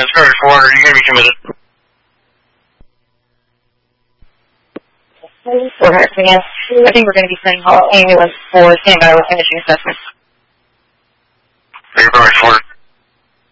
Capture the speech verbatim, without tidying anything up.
it's February fourth. Are you going to be committed? For her, again, I think we're going to be sending all ambulance for standby with finishing assessments. February fourth.